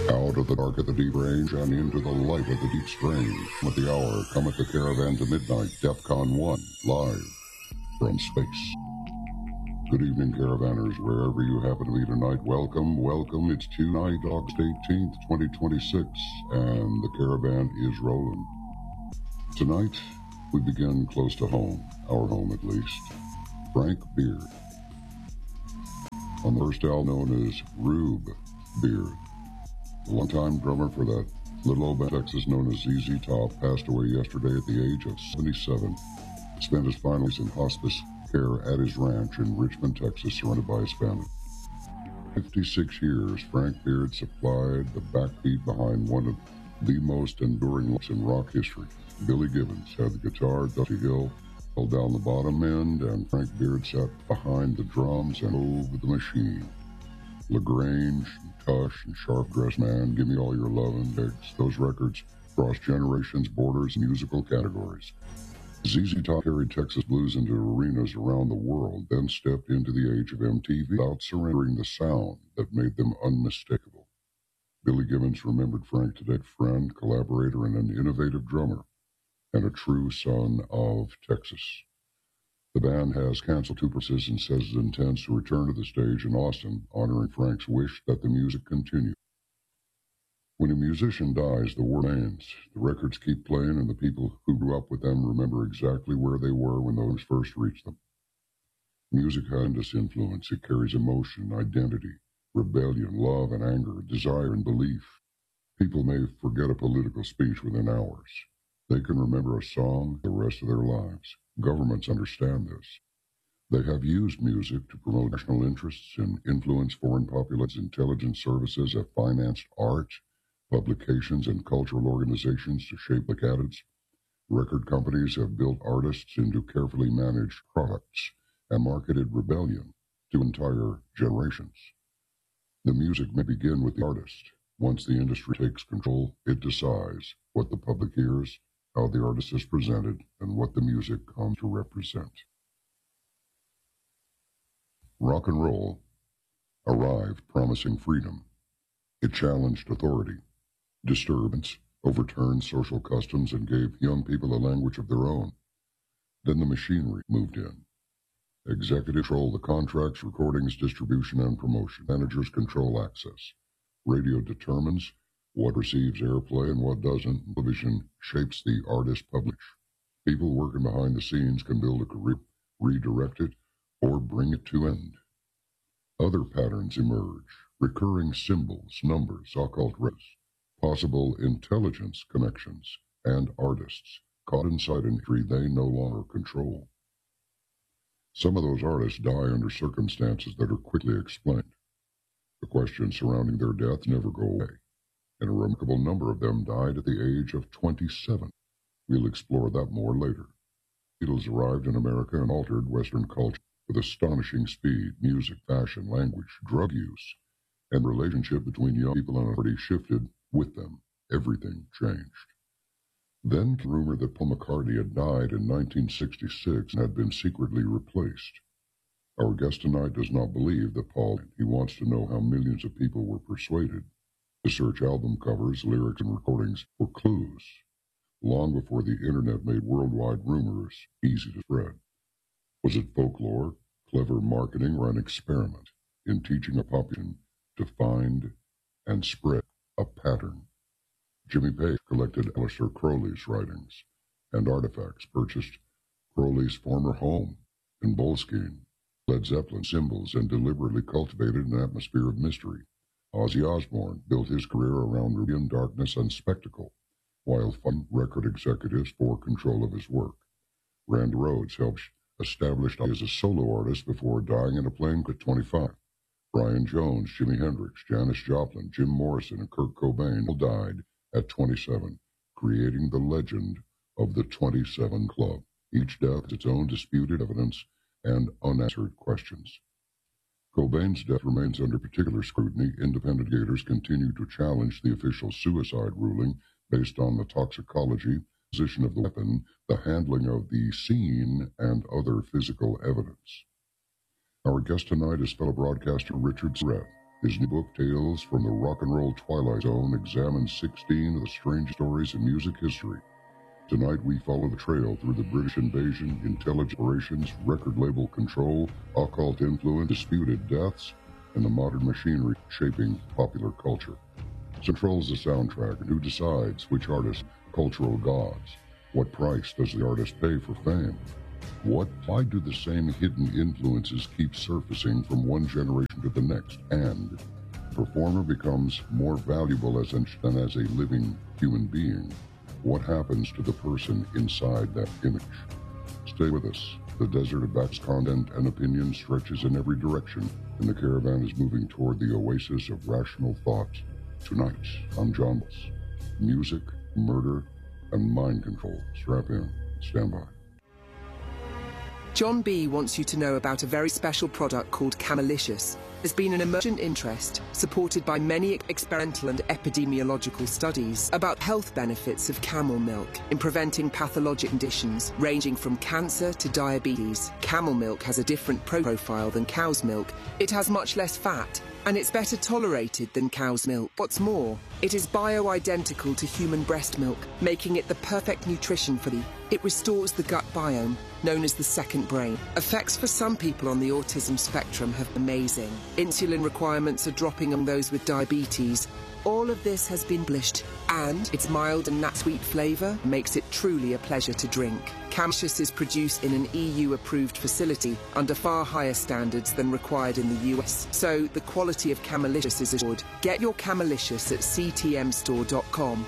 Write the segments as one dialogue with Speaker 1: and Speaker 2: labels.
Speaker 1: Out of the dark of the deep range and into the light of the deep strange. At the hour, cometh the caravan to midnight, DEFCON 1, live from space. Good evening, caravanners, wherever you happen to be tonight. Welcome, welcome. It's tonight, August 18th, 2026, and the caravan is rolling. Tonight, we begin close to home, our home at least. Frank Beard. On the first album known as Rube Beard. The longtime drummer for that little old band Texas known as ZZ Top passed away yesterday at the age of 77. Spent his final days in hospice care at his ranch in Richmond, Texas, surrounded by his family. 56 years, Frank Beard supplied the backbeat behind one of the most enduring looks in rock history. Billy Gibbons had the guitar, Dusty Hill held down the bottom end, and Frank Beard sat behind the drums and over the machine. LaGrange, Tush, and Sharp Dressed Man, Give Me All Your Love and Eggs. Those records crossed generations, borders, and musical categories. ZZ Top carried Texas blues into arenas around the world, then stepped into the age of MTV without surrendering the sound that made them unmistakable. Billy Gibbons remembered Frank today, friend, collaborator, and an innovative drummer, and a true son of Texas. The band has canceled two performances and says it intends to return to the stage in Austin, honoring Frank's wish that the music continue. When a musician dies, the world ends. The records keep playing, and the people who grew up with them remember exactly where they were when those first reached them. Music has this influence. It carries emotion, identity, rebellion, love and anger, desire and belief. People may forget a political speech within hours. They can remember a song the rest of their lives. Governments understand this. They have used music to promote national interests and influence foreign populations. Intelligence services have financed art, publications, and cultural organizations to shape the candidates. Record companies have built artists into carefully managed products and marketed rebellion to entire generations. The music may begin with the artist. Once the industry takes control, it decides what the public hears, how the artist is presented, and what the music comes to represent. Rock and roll arrived promising freedom. It challenged authority. Disturbance overturned social customs and gave young people a language of their own. Then the machinery moved in. Executive control the contracts, recordings, distribution, and promotion. Managers control access. Radio determines what receives airplay and what doesn't. Television shapes the artist publish. People working behind the scenes can build a career, redirect it, or bring it to end. Other patterns emerge. Recurring symbols, numbers, occult rays, possible intelligence connections, and artists caught inside an industry they no longer control. Some of those artists die under circumstances that are quickly explained. The questions surrounding their death never go away, and a remarkable number of them died at the age of 27. We'll explore that more later. Beatles arrived in America and altered Western culture with astonishing speed. Music, fashion, language, drug use, and relationship between young people and authority shifted with them. Everything changed. Then came the rumor that Paul McCartney had died in 1966 and had been secretly replaced. Our guest tonight does not believe that Paul died. He wants to know how millions of people were persuaded to search album covers, lyrics, and recordings for clues, long before the internet made worldwide rumors easy to spread. Was it folklore, clever marketing, or an experiment in teaching a population to find and spread a pattern? Jimmy Page collected Aleister Crowley's writings and artifacts, purchased Crowley's former home in Boleskine, Led Zeppelin symbols, and deliberately cultivated an atmosphere of mystery. Ozzy Osbourne built his career around rebellion, darkness, and spectacle, while fighting record executives for control of his work. Randy Rhoads helped establish as a solo artist before dying in a plane at 25. Brian Jones, Jimi Hendrix, Janis Joplin, Jim Morrison, and Kurt Cobain all died at 27, creating the legend of the 27 Club. Each death has its own disputed evidence and unanswered questions. Cobain's death remains under particular scrutiny. Independent investigators continue to challenge the official suicide ruling based on the toxicology, position of the weapon, the handling of the scene, and other physical evidence. Our guest tonight is fellow broadcaster Richard Surrett. His new book, Tales from the Rock and Roll Twilight Zone, examines 16 of the strangest stories in music history. Tonight we follow the trail through the British invasion, intelligence operations, record label control, occult influence, disputed deaths, and the modern machinery shaping popular culture. So controls the soundtrack, and who decides which artists are cultural gods? What price does the artist pay for fame? Why do the same hidden influences keep surfacing from one generation to the next? And the performer becomes more valuable than as a living human being. What happens to the person inside that image? Stay with us. The desert of Bach's content and opinion stretches in every direction, and the caravan is moving toward the oasis of rational thought. Tonight, on John Boss, music, murder, and mind control. Strap in. Stand by.
Speaker 2: John B. wants you to know about a very special product called Camelicious. There's been an emergent interest, supported by many experimental and epidemiological studies, about health benefits of camel milk in preventing pathologic conditions ranging from cancer to diabetes. Camel milk has a different profile than cow's milk. It has much less fat, and it's better tolerated than cow's milk. What's more, it is bio-identical to human breast milk, making it the perfect nutrition for you. It restores the gut biome, known as the second brain. Effects for some people on the autism spectrum have been amazing. Insulin requirements are dropping on those with diabetes. All of this has been blished, and its mild and nut-sweet flavour makes it truly a pleasure to drink. Camelicious is produced in an EU-approved facility under far higher standards than required in the US, so the quality of Camelicious is assured. Get your Camelicious at ctmstore.com.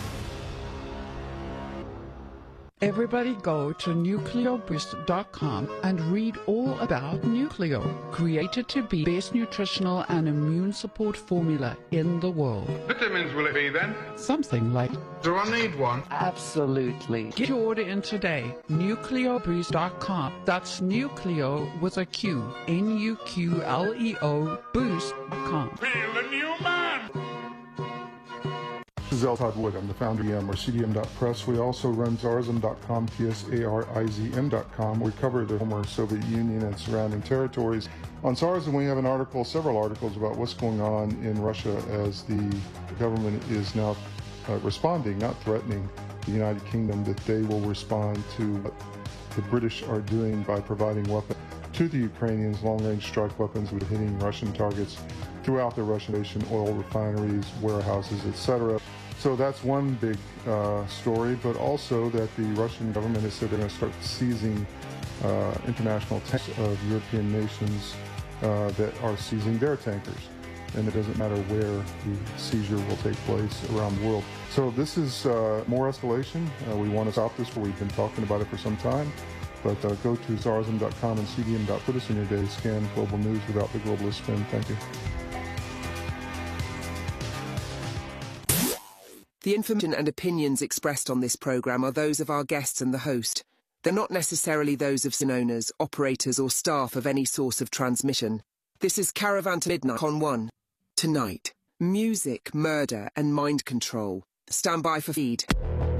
Speaker 3: Everybody go to nucleoboost.com and read all about Nucleo, created to be the best nutritional and immune support formula in the world.
Speaker 4: Vitamins will it be then?
Speaker 3: Something like...
Speaker 4: Do I need one?
Speaker 3: Absolutely. Get your order in today. Nucleoboost.com. That's Nucleo with a Q. Nucleo boost.com.
Speaker 4: Feel the new man!
Speaker 5: This is L. Todd Wood. I'm the founder of CDM, or CDM.press. We also run Tsarizm.com, TSARIZM.com. We cover the former Soviet Union and surrounding territories. On Tsarizm, we have an article, several articles about what's going on in Russia as the government is now responding, not threatening the United Kingdom, that they will respond to what the British are doing by providing weapons to the Ukrainians, long-range strike weapons with hitting Russian targets throughout the Russian nation, oil refineries, warehouses, etc. So that's one big story, but also that the Russian government has said they're going to start seizing international tanks of European nations that are seizing their tankers. And it doesn't matter where the seizure will take place around the world. So this is more escalation. We want to stop this, we've been talking about it for some time. But go to Tsarizm.com and CDM. Put us in your day. Scan global news without the globalist spin. Thank you.
Speaker 2: The information and opinions expressed on this program are those of our guests and the host. They're not necessarily those of owners, operators or staff of any source of transmission. This is Caravan to Midnight on 1. Tonight, music, murder and mind control. Stand by for feed.